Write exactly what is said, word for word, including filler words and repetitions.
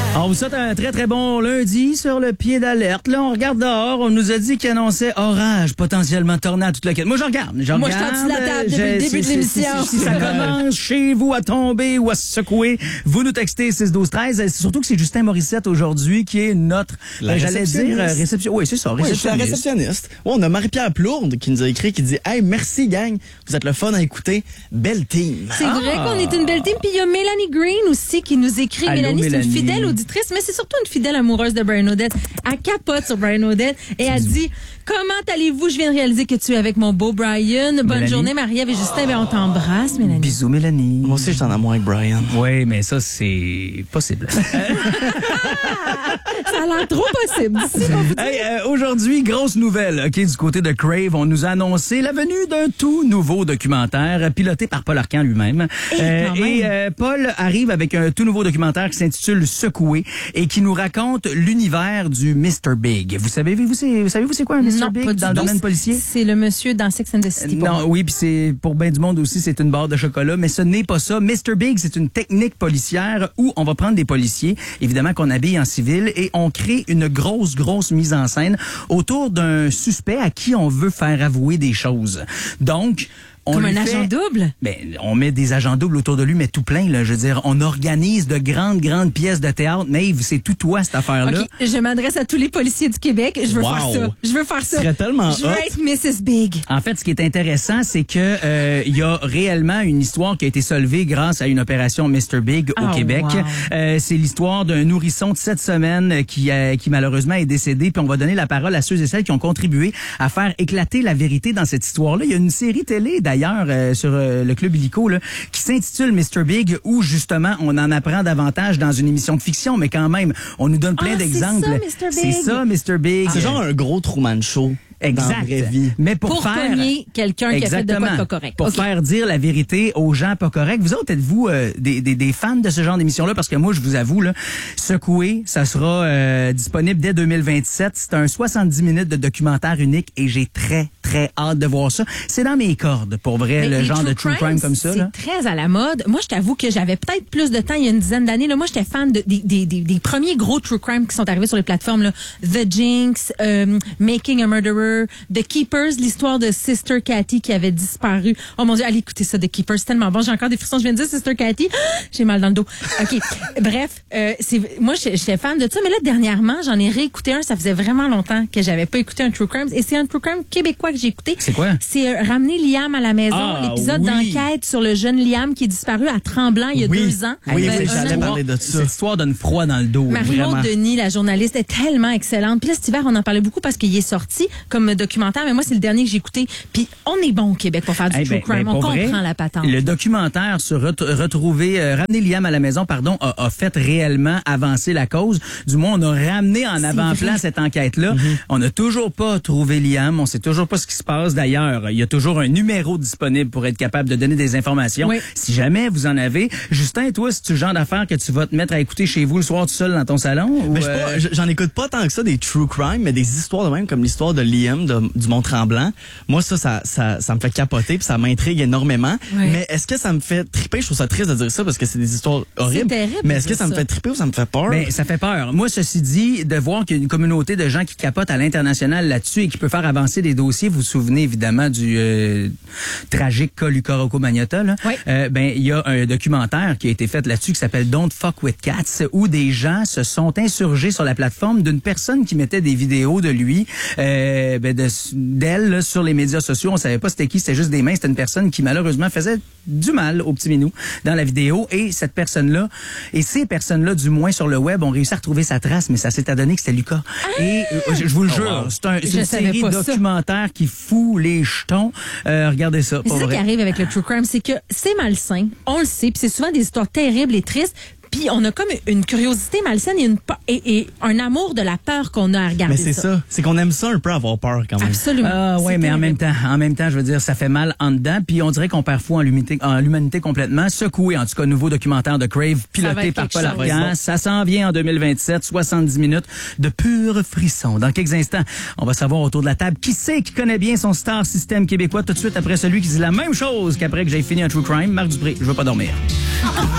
On vous souhaite un très, très bon lundi sur le pied d'alerte. Là, on regarde dehors. On nous a dit qu'il annonçait orage, potentiellement tornade, toute la quête. Moi, je regarde. Je Moi, regarde. je suis en dessous de la table depuis le début de l'émission. Si, si, si ça commence chez vous à tomber ou à se secouer, vous nous textez six douze treize. C'est surtout que c'est Justin Morissette aujourd'hui qui est notre, la j'allais dire, euh, réception. Oui, c'est ça, oui, réceptionniste. Je suis la réceptionniste. Ouais, on a Marie-Pierre Plourde qui nous a écrit, qui dit « Hey, merci gang, vous êtes le fun à écouter. Belle team. » C'est Ah. vrai qu'on est une belle team. Puis il y a Mélanie Green aussi qui nous écrit. Allô, Mélanie, c'est une Mélanie. fidèle auditrice, mais c'est surtout une fidèle amoureuse de Brian O'Dette. Elle capote sur Brian O'Dette et elle dit « Comment allez-vous? Je viens de réaliser que tu es avec mon beau Brian. Bonne Mélanie. journée, Marie-Ève et Justin. Ben, on t'embrasse, Mélanie. » Bisous, Mélanie. Moi aussi, je suis en amour avec Brian. Oui, mais ça, c'est possible. Ça a l'air trop possible. D'ici, on vous dit. Hey, euh, aujourd'hui, grosse nouvelle, ok, du côté de Crave, on nous a annoncé la venue d'un tout nouveau documentaire euh, piloté par Paul Arcand lui-même. Eh, quand même. et euh, Paul arrive avec un tout nouveau documentaire qui s'intitule Secoué et qui nous raconte l'univers du mister Big. Vous savez, vous, c'est, vous savez, vous c'est quoi un mister Non, Big pas du dans le tout. domaine policier? C'est le monsieur dans Sex and the City. pour Non, moi. oui, puis c'est pour bien du monde aussi, c'est une barre de chocolat, mais ce n'est pas ça. mister Big, c'est une technique policière où on va prendre des policiers, évidemment qu'on habille en civil, et on crée une grosse, grosse mise en scène autour d'un suspect à qui on veut faire avouer des choses. Donc, on Comme lui un fait- agent double? Ben, on met des agents doubles autour de lui, mais tout plein, là. Je veux dire, on organise de grandes, grandes pièces de théâtre. Maeve, c'est tout toi, cette affaire-là. OK, je m'adresse à tous les policiers du Québec. Je veux Wow. faire ça. Je veux faire Ce ça. serait tellement Je veux hot. être missus Big. En fait, ce qui est intéressant, c'est que euh, il y a réellement une histoire qui a été solvée grâce à une opération mister Big au Oh, Québec. wow. Euh, c'est l'histoire d'un nourrisson de sept semaines qui, euh, qui malheureusement est décédé. Puis on va donner la parole à ceux et celles qui ont contribué à faire éclater la vérité dans cette histoire-là. Il y a une série télé d'ailleurs euh, sur euh, le Club Illico là, qui s'intitule mister Big, où justement on en apprend davantage dans une émission de fiction, mais quand même on nous donne plein Ah, c'est d'exemples. ça, mister C'est Big. ça, mister Big. C'est genre un gros Truman Show. Dans la Exact. vraie vie. Mais pour, Pour faire cogner quelqu'un qui a fait de quoi de Exactement. pas correct. Pour OK. faire dire la vérité aux gens pas corrects. Vous autres, êtes-vous euh, des, des, des fans de ce genre d'émission-là? Parce que moi, je vous avoue, là, Secoué, ça sera euh, disponible dès deux mille vingt-sept. C'est un soixante-dix minutes de documentaire unique et j'ai très, très hâte de voir ça. C'est dans mes cordes, pour vrai, Mais le les genre de true crime comme ça. C'est Là. très à la mode. Moi, je t'avoue que j'avais peut-être plus de temps il y a une dizaine d'années. Là, moi, j'étais fan de, des, des, des, des premiers gros true crime qui sont arrivés sur les plateformes. Là. The Jinx, euh, Making a Murderer, The Keepers, l'histoire de Sister Cathy qui avait disparu. Oh mon Dieu, allez écouter ça, The Keepers, c'est tellement bon. J'ai encore des frissons. Je viens de dire Sister Cathy. Ah, j'ai mal dans le dos. OK. Bref, euh, c'est, moi, j'étais fan de ça. Mais là, dernièrement, j'en ai réécouté un. Ça faisait vraiment longtemps que j'avais pas écouté un true crime. Et c'est un true crime québécois que j'ai écouté. C'est quoi? C'est euh, Ramener Liam à la maison. Ah, L'épisode oui. d'enquête sur le jeune Liam qui est disparu à Tremblant il y a Oui. deux ans. Oui, Euh, oui, un j'allais an. parler de ça. Cette histoire donne froid dans le dos. Marie-Maud vraiment. Denis, la journaliste, est tellement excellente. Puis là, cet hiver, on en parlait beaucoup parce qu'il est sorti comme documentaire, mais moi, c'est le dernier que j'ai écouté. Puis on est bon au Québec pour faire du Eh true ben, crime. ben, on pour comprend vrai, la patente. Le documentaire sur ret- retrouver, euh, ramener Liam à la maison, pardon, a, a fait réellement avancer la cause. Du moins, on a ramené en avant-plan vrai. cette enquête-là. On n'a toujours pas trouvé Liam. On sait toujours pas ce qui se passe. D'ailleurs, il y a toujours un numéro disponible pour être capable de donner des informations. Oui. Si jamais vous en avez. Justin, toi, c'est-tu le genre d'affaire que tu vas te mettre à écouter chez vous le soir tout seul dans ton salon? ou, Mais je sais pas, euh, j- j'en écoute pas tant que ça des true crime, mais des histoires de même comme l'histoire de Liam de- du Mont-Tremblant. Moi, ça, ça, ça, ça me fait capoter puis ça m'intrigue énormément. Oui. Mais est-ce que ça me fait triper? Je trouve ça triste de dire ça parce que c'est des histoires horribles. terrible Mais de est-ce que dire ça me ça. fait triper ou ça me fait peur? Ben, ça fait peur. Moi, ceci dit, de voir qu'il y a une communauté de gens qui capotent à l'international là-dessus et qui peut faire avancer des dossiers. Vous vous souvenez évidemment du euh, tragique cas Luca Rocco Magnotta, là? Oui. Euh, ben, il y a un documentaire qui a été fait là-dessus qui s'appelle Don't Fuck with Cats, où des gens se sont insurgés sur la plateforme d'une personne qui mettait des vidéos de lui, euh, ben, de, d'elle, là, sur les médias sociaux. On savait pas c'était qui, c'était juste des mains. C'était une personne qui malheureusement faisait du mal au petit minou dans la vidéo. Et cette personne-là, et ces personnes-là, du moins sur le web, ont réussi à retrouver sa trace, mais ça s'est adonné que c'était Lucas. Et euh, je, je vous le Oh, jure, wow. c'est un, c'est Je une savais série pas ça. documentaire qui fout les jetons. Euh, regardez ça, Mais pas c'est ça qui vrai. arrive avec le true crime, c'est que c'est malsain, on le sait, puis c'est souvent des histoires terribles et tristes. Puis on a comme une curiosité malsaine et, une, pe- et, et un amour de la peur qu'on a à regarder Mais c'est ça. C'est qu'on aime ça un peu avoir peur quand même. Absolument. Ah ouais, C'est mais en terrible. même temps, en même temps, je veux dire, ça fait mal en dedans. Puis on dirait qu'on perd foi en l'humanité, en l'humanité complètement. Secoué, en tout cas, nouveau documentaire de Crave, Ça va piloté être par quelque Paul chose. Arcand. Ça s'en vient en deux mille vingt-sept, soixante-dix minutes de pur frisson. Dans quelques instants, on va savoir autour de la table qui c'est qui connaît bien son star système québécois tout de suite après celui qui dit la même chose qu'après que j'ai fini un true crime. Marc Dupré, je veux pas dormir.